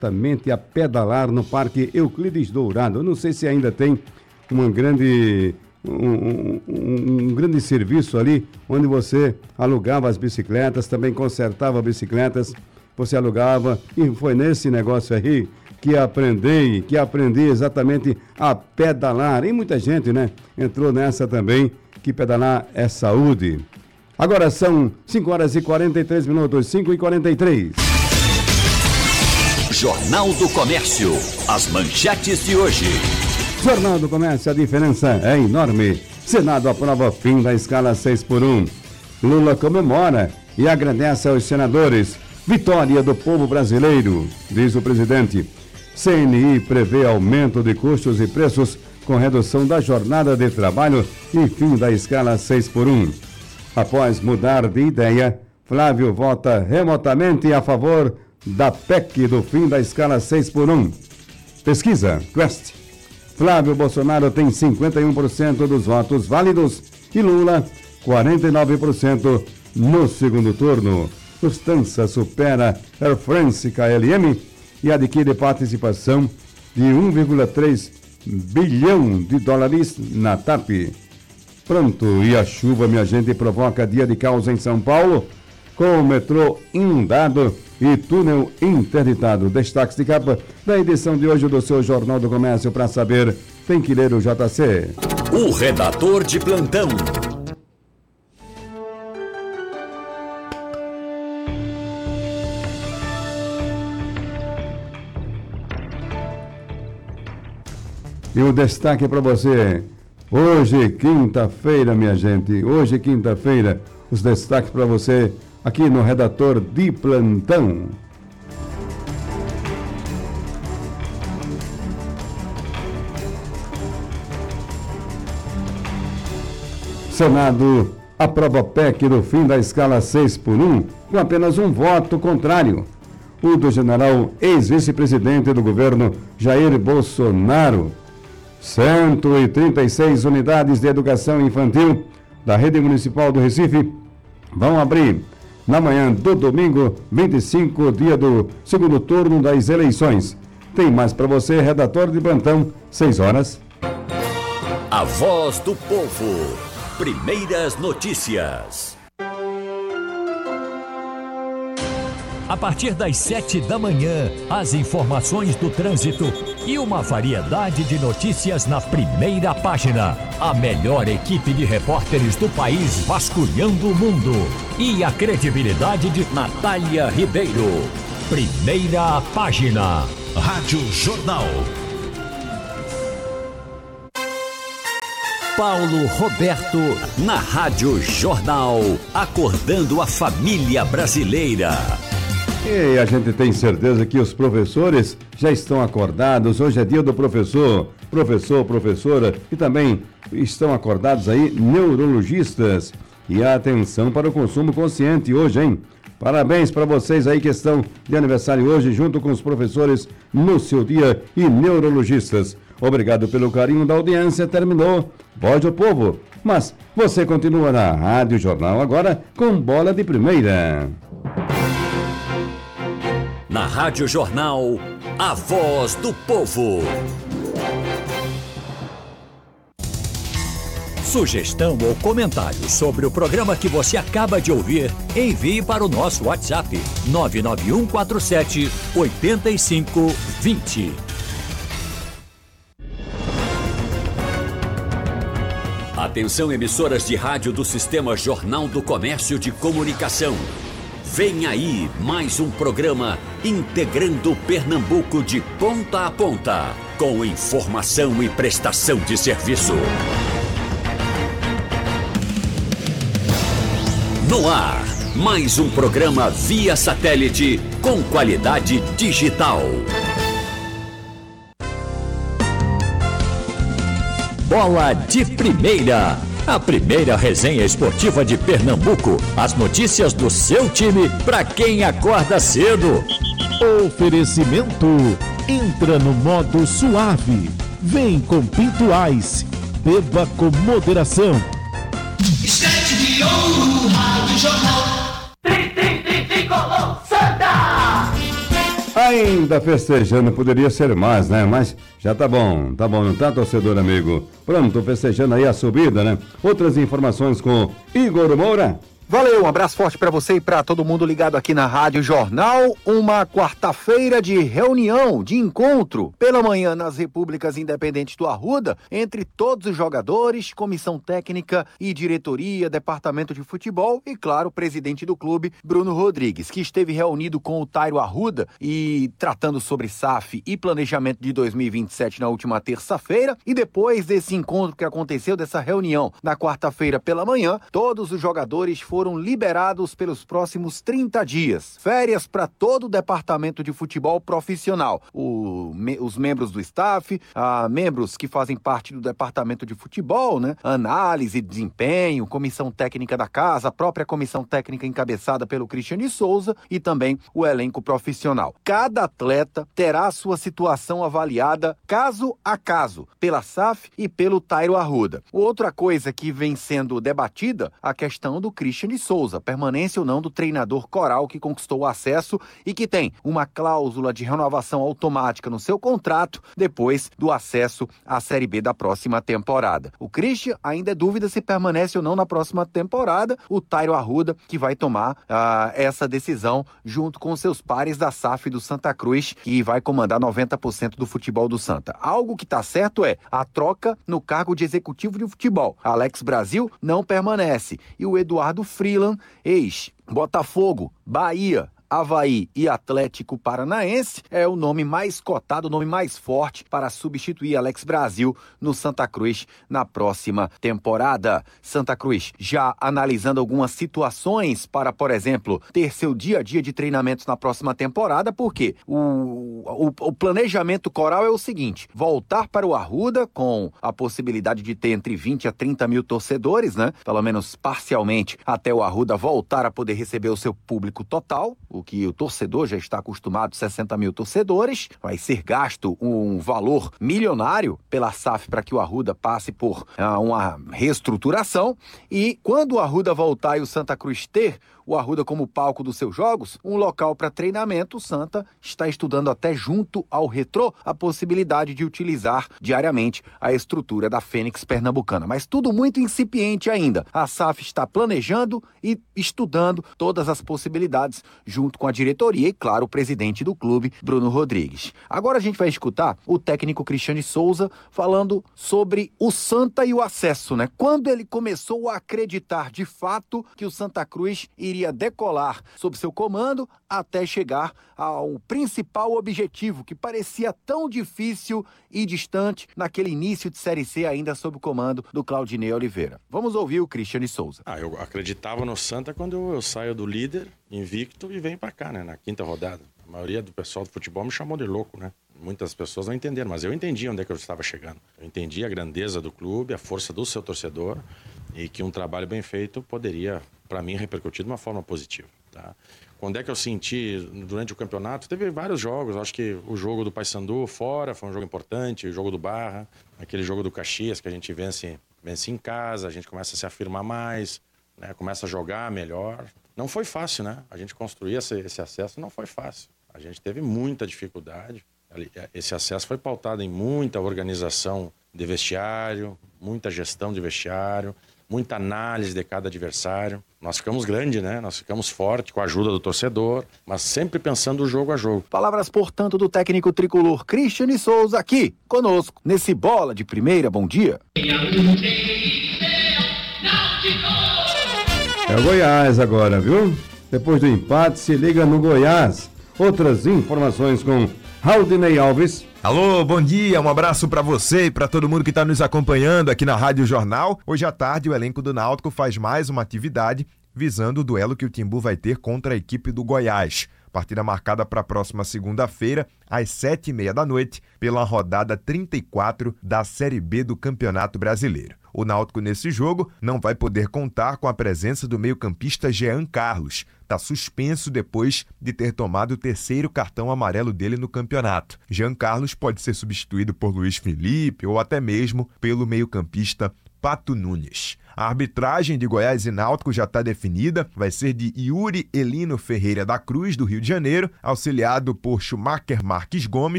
exatamente a pedalar no Parque Euclides Dourado. Eu não sei se ainda tem um grande serviço ali, onde você alugava as bicicletas, também consertava bicicletas, você alugava, e foi nesse negócio aí que aprendi exatamente a pedalar. E muita gente, né, entrou nessa também, que pedalar é saúde. Agora são 5h43, 5h43. Jornal do Comércio, as manchetes de hoje. Jornal do Comércio, a diferença é enorme. Senado aprova fim da escala 6x1. Lula comemora e agradece aos senadores. Vitória do povo brasileiro, diz o presidente. CNI prevê aumento de custos e preços com redução da jornada de trabalho e fim da escala 6x1. Após mudar de ideia, Flávio vota remotamente a favor da PEC do fim da escala 6x1. Pesquisa Quest. Flávio Bolsonaro tem 51% dos votos válidos e Lula 49% no segundo turno. Lufthansa supera Air France KLM e adquire participação de 1,3 bilhão de dólares na TAP. Pronto, e a chuva, minha gente, provoca dia de caos em São Paulo, com o metrô inundado e túnel interditado. Destaques de capa da edição de hoje do seu Jornal do Comércio. Para saber, tem que ler o JC. O redator de plantão. E o destaque para você. Hoje, quinta-feira, minha gente. Hoje, quinta-feira, os destaques para você aqui no Redator de Plantão. Senado aprova PEC do fim da escala 6x1 com apenas um voto contrário. O do general ex-vice-presidente do governo Jair Bolsonaro. 136 unidades de educação infantil da Rede Municipal do Recife vão abrir na manhã do domingo 25, dia do segundo turno das eleições. Tem mais para você, redator de plantão, 6 horas. A voz do povo. Primeiras notícias. A partir das 7 da manhã, as informações do trânsito e uma variedade de notícias na primeira página. A melhor equipe de repórteres do país vasculhando o mundo. E a credibilidade de Natália Ribeiro. Primeira página. Rádio Jornal. Paulo Roberto, na Rádio Jornal. Acordando a família brasileira. E a gente tem certeza que os professores já estão acordados. Hoje é dia do professor, professora, e também estão acordados aí neurologistas. E atenção para o consumo consciente hoje, hein? Parabéns para vocês aí que estão de aniversário hoje, junto com os professores no seu dia e neurologistas. Obrigado pelo carinho da audiência. Terminou Voz do Povo. Mas você continua na Rádio Jornal agora com Bola de Primeira. Na Rádio Jornal, a voz do povo. Sugestão ou comentário sobre o programa que você acaba de ouvir, envie para o nosso WhatsApp 99147-8520. Atenção, emissoras de rádio do Sistema Jornal do Comércio de Comunicação. Vem aí mais um programa integrando Pernambuco de ponta a ponta, com informação e prestação de serviço. No ar, mais um programa via satélite com qualidade digital. Bola de Primeira. A primeira resenha esportiva de Pernambuco. As notícias do seu time para quem acorda cedo. Oferecimento. Entra no modo suave. Vem com Pinto Ice. Beba com moderação. Estete de ouro, Rádio Jornal. Tricolor Santa. Ainda festejando, poderia ser mais, né? Mas já tá bom, não tá, torcedor amigo? Pronto, festejando aí a subida, né? Outras informações com Igor Moura. Valeu, um abraço forte para você e para todo mundo ligado aqui na Rádio Jornal. Uma quarta-feira de reunião, de encontro, pela manhã nas Repúblicas Independentes do Arruda, entre todos os jogadores, comissão técnica e diretoria, departamento de futebol e, claro, o presidente do clube, Bruno Rodrigues, que esteve reunido com o Tairo Arruda e tratando sobre SAF e planejamento de 2027 na última terça-feira. E depois desse encontro que aconteceu, dessa reunião na quarta-feira pela manhã, todos os jogadores foram liberados pelos próximos 30 dias. Férias para todo o departamento de futebol profissional. Os membros do staff, membros que fazem parte do departamento de futebol, né? Análise, desempenho, comissão técnica da casa, a própria comissão técnica encabeçada pelo Cristiano Souza e também o elenco profissional. Cada atleta terá a sua situação avaliada caso a caso, pela SAF e pelo Tairo Arruda. Outra coisa que vem sendo debatida, a questão do Cristiano Souza, permanência ou não do treinador Coral que conquistou o acesso e que tem uma cláusula de renovação automática no seu contrato depois do acesso à Série B da próxima temporada. O Christian ainda é dúvida se permanece ou não na próxima temporada. O Tairo Arruda que vai tomar essa decisão junto com seus pares da SAF do Santa Cruz, que vai comandar 90% do futebol do Santa. Algo que está certo é a troca no cargo de executivo de futebol. Alex Brasil não permanece e o Eduardo Freeland, ex-Botafogo, Bahia, Avaí e Atlético Paranaense, é o nome mais cotado, o nome mais forte para substituir Alex Brasil no Santa Cruz na próxima temporada. Santa Cruz já analisando algumas situações para, por exemplo, ter seu dia a dia de treinamentos na próxima temporada, porque o planejamento Coral é o seguinte: voltar para o Arruda com a possibilidade de ter entre 20 a 30 mil torcedores, né? Pelo menos parcialmente, até o Arruda voltar a poder receber o seu público total, o que o torcedor já está acostumado, 60 mil torcedores. Vai ser gasto um valor milionário pela SAF para que o Arruda passe por uma reestruturação. E quando o Arruda voltar e o Santa Cruz ter o Arruda como palco dos seus jogos, um local para treinamento, o Santa está estudando até junto ao Retrô a possibilidade de utilizar diariamente a estrutura da Fênix Pernambucana. Mas tudo muito incipiente ainda. A SAF está planejando e estudando todas as possibilidades junto com a diretoria e, claro, o presidente do clube, Bruno Rodrigues. Agora a gente vai escutar o técnico Cristiano Souza falando sobre o Santa e o acesso, né? Quando ele começou a acreditar de fato que o Santa Cruz iria decolar sob seu comando até chegar ao principal objetivo que parecia tão difícil e distante naquele início de Série C ainda sob o comando do Claudinei Oliveira. Vamos ouvir o Cristiano Souza. Eu acreditava no Santa quando eu saio do líder invicto e venho pra cá, né, na quinta rodada. A maioria do pessoal do futebol me chamou de louco, né? Muitas pessoas não entenderam, mas eu entendi onde é que eu estava chegando. Eu entendi a grandeza do clube, a força do seu torcedor e que um trabalho bem feito poderia, para mim, repercutir de uma forma positiva, tá? Quando é que eu senti durante o campeonato? Teve vários jogos, acho que o jogo do Paysandu fora foi um jogo importante, o jogo do Barra, aquele jogo do Caxias que a gente vence em casa, a gente começa a se afirmar mais, né? Começa a jogar melhor. Não foi fácil, né? A gente construir esse acesso não foi fácil. A gente teve muita dificuldade. Esse acesso foi pautado em muita organização de vestiário, muita gestão de vestiário, muita análise de cada adversário. Nós ficamos grandes, né? Nós ficamos fortes com a ajuda do torcedor, mas sempre pensando jogo a jogo. Palavras, portanto, do técnico tricolor Cristiano Souza aqui conosco, nesse Bola de Primeira. Bom dia. É o Goiás agora, viu? Depois do empate, se liga no Goiás. Outras informações com Raudinei Alves. Alô, bom dia, um abraço pra você e pra todo mundo que tá nos acompanhando aqui na Rádio Jornal. Hoje à tarde o elenco do Náutico faz mais uma atividade visando o duelo que o Timbu vai ter contra a equipe do Goiás. Partida marcada para a próxima segunda-feira, às 7h30 da noite, pela rodada 34 da Série B do Campeonato Brasileiro. O Náutico, nesse jogo, não vai poder contar com a presença do meio-campista Jean Carlos. Está suspenso depois de ter tomado o terceiro cartão amarelo dele no campeonato. Jean Carlos pode ser substituído por Luiz Felipe ou até mesmo pelo meio-campista Pato Nunes. A arbitragem de Goiás e Náutico já está definida, vai ser de Yuri Elino Ferreira da Cruz, do Rio de Janeiro, auxiliado por Schumacher Marques Gomes,